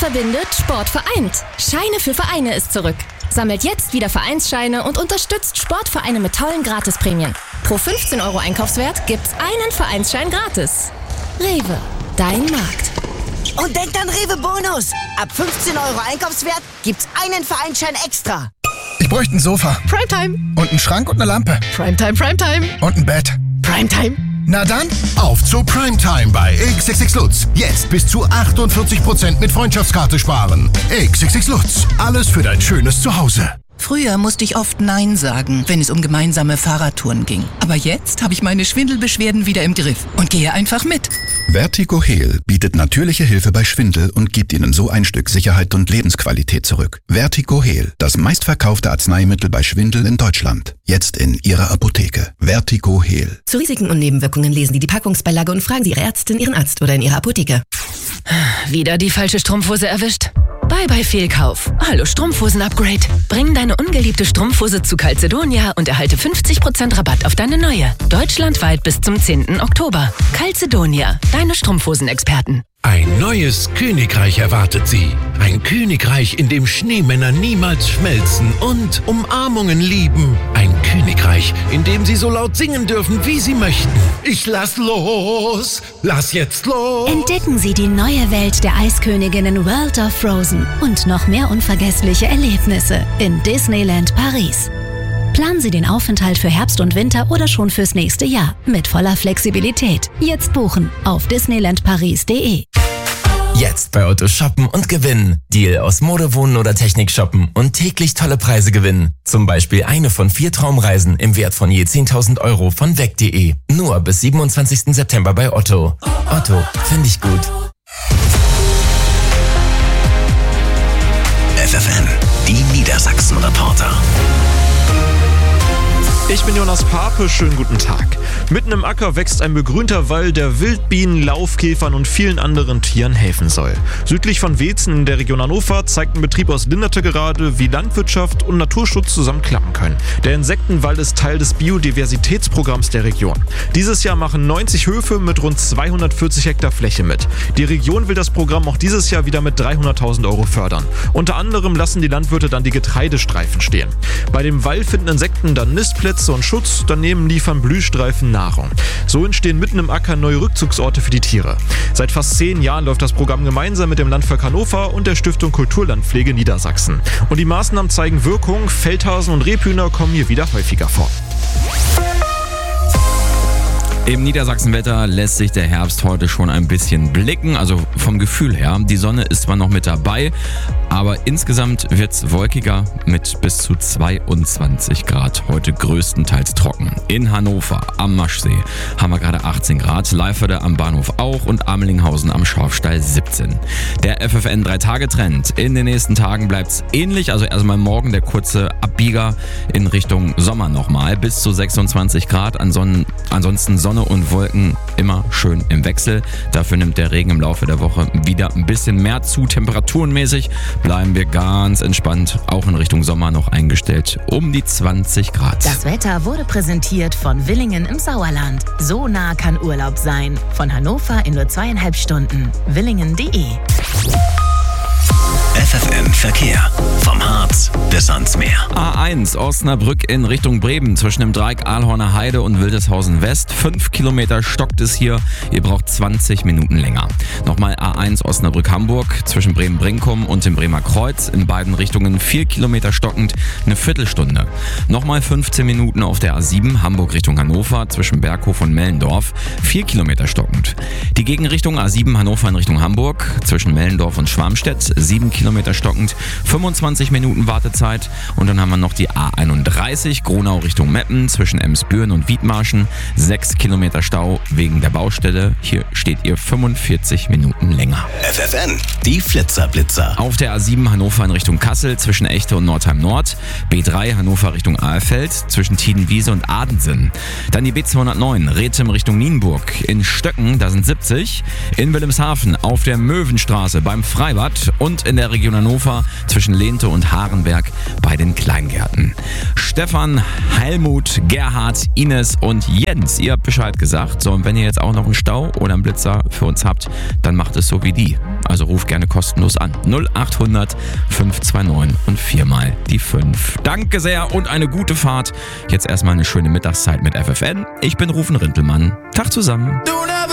verbindet, Sport vereint. Scheine für Vereine ist zurück. Sammelt jetzt wieder Vereinsscheine und unterstützt Sportvereine mit tollen Gratisprämien. Pro 15 € Einkaufswert gibt's einen Vereinsschein gratis. Rewe, dein Markt. Und denkt an Rewe Bonus. Ab 15 € Einkaufswert gibt's einen Vereinsschein extra. Ich bräuchte ein Sofa. Primetime. Und einen Schrank und eine Lampe. Primetime, Primetime. Und ein Bett. Primetime. Na dann, auf zu Primetime bei XXX Lutz. Jetzt bis zu 48% mit Freundschaftskarte sparen. XXX Lutz. Alles für dein schönes Zuhause. Früher musste ich oft Nein sagen, wenn es um gemeinsame Fahrradtouren ging. Aber jetzt habe ich meine Schwindelbeschwerden wieder im Griff und gehe einfach mit. Vertigo Heal bietet natürliche Hilfe bei Schwindel und gibt Ihnen so ein Stück Sicherheit und Lebensqualität zurück. Vertigo Heal, das meistverkaufte Arzneimittel bei Schwindel in Deutschland. Jetzt in Ihrer Apotheke. Vertigo Heal. Zu Risiken und Nebenwirkungen lesen Sie die Packungsbeilage und fragen Sie Ihre Ärztin, Ihren Arzt oder in Ihrer Apotheke. Wieder die falsche Strumpfhose erwischt? Bye Fehlkauf. Hallo Strumpfhosen-Upgrade. Bring deine ungeliebte Strumpfhose zu Calzedonia und erhalte 50% Rabatt auf deine neue. Deutschlandweit bis zum 10. Oktober. Calzedonia, deine Strumpfhosen-Experten. Ein neues Königreich erwartet Sie. Ein Königreich, in dem Schneemänner niemals schmelzen und Umarmungen lieben. Ein Königreich, in dem Sie so laut singen dürfen, wie Sie möchten. Ich lass los! Lass jetzt los! Entdecken Sie die neue Welt der Eisköniginnen World of Frozen und noch mehr unvergessliche Erlebnisse in Disneyland Paris. Planen Sie den Aufenthalt für Herbst und Winter oder schon fürs nächste Jahr mit voller Flexibilität. Jetzt buchen auf disneylandparis.de. Jetzt bei Otto shoppen und gewinnen. Deal aus Mode, Wohnen oder Technik shoppen und täglich tolle Preise gewinnen. Zum Beispiel eine von 4 Traumreisen im Wert von je 10.000 € von weg.de. Nur bis 27. September bei Otto. Otto, finde ich gut. FFN, die Niedersachsen-Reporter. Ich bin Jonas Pape, schönen guten Tag. Mitten im Acker wächst ein begrünter Wall, der Wildbienen, Laufkäfern und vielen anderen Tieren helfen soll. Südlich von Weetzen in der Region Hannover zeigt ein Betrieb aus Linderte gerade, wie Landwirtschaft und Naturschutz zusammen klappen können. Der Insektenwald ist Teil des Biodiversitätsprogramms der Region. Dieses Jahr machen 90 Höfe mit rund 240 Hektar Fläche mit. Die Region will das Programm auch dieses Jahr wieder mit 300.000 € fördern. Unter anderem lassen die Landwirte dann die Getreidestreifen stehen. Bei dem Wall finden Insekten dann Nistplätze und Schutz, daneben liefern Blühstreifen Nahrung. So entstehen mitten im Acker neue Rückzugsorte für die Tiere. Seit fast 10 Jahren läuft das Programm gemeinsam mit dem Landvolk Hannover und der Stiftung Kulturlandpflege Niedersachsen. Und die Maßnahmen zeigen Wirkung, Feldhasen und Rebhühner kommen hier wieder häufiger vor. Im Niedersachsenwetter lässt sich der Herbst heute schon ein bisschen blicken, also vom Gefühl her. Die Sonne ist zwar noch mit dabei, aber insgesamt wird's wolkiger mit bis zu 22 Grad. Heute größtenteils trocken. In Hannover am Maschsee haben wir gerade 18 Grad, Leiferde am Bahnhof auch und Amelinghausen am Schorfstall 17. Der FFN 3-Tage-Trend. In den nächsten Tagen bleibt's ähnlich, also erstmal morgen der kurze Abbieger in Richtung Sommer nochmal. Bis zu 26 Grad, ansonsten Sonne und Wolken immer schön im Wechsel. Dafür nimmt der Regen im Laufe der Woche wieder ein bisschen mehr zu. Temperaturenmäßig bleiben wir ganz entspannt, auch in Richtung Sommer noch eingestellt, um die 20 Grad. Das Wetter wurde präsentiert von Willingen im Sauerland. So nah kann Urlaub sein. Von Hannover in nur 2,5 Stunden. Willingen.de. FFN Verkehr. Vom Harz bis ans Meer. A1 Osnabrück in Richtung Bremen zwischen dem Dreieck Ahlhorner Heide und Wildeshausen West. 5 Kilometer stockt es hier. Ihr braucht 20 Minuten länger. Nochmal A1 Osnabrück-Hamburg zwischen Bremen-Brinkum und dem Bremer Kreuz. In beiden Richtungen 4 Kilometer stockend, eine Viertelstunde. Nochmal 15 Minuten auf der A7 Hamburg Richtung Hannover zwischen Berghof und Mellendorf. 4 Kilometer stockend. Die Gegenrichtung A7 Hannover in Richtung Hamburg zwischen Mellendorf und Schwarmstedt. 7 Kilometer stockend, 25 Minuten Wartezeit. Und dann haben wir noch die A31 Gronau Richtung Meppen zwischen Emsbüren und Wiedmarschen. 6 Kilometer Stau wegen der Baustelle. Hier steht ihr 45 Minuten länger. FFN, die Flitzer-Blitzer. Auf der A7 Hannover in Richtung Kassel zwischen Echte und Nordheim Nord. B3 Hannover Richtung Ahlfeld zwischen Tiedenwiese und Adensen. Dann die B209 Rethem Richtung Nienburg. In Stöcken, da sind 70. In Wilhelmshaven auf der Möwenstraße beim Freibad. Und in der Region Hannover zwischen Lehnte und Harenberg bei den Kleingärten. Stefan, Helmut, Gerhard, Ines und Jens, ihr habt Bescheid gesagt. So, und wenn ihr jetzt auch noch einen Stau oder einen Blitzer für uns habt, dann macht es so wie wie die. Also ruf gerne kostenlos an. 0800 529 und 4 mal die 5. Danke sehr und eine gute Fahrt. Jetzt erstmal eine schöne Mittagszeit mit FFN. Ich bin Rufen Rintelmann. Tag zusammen.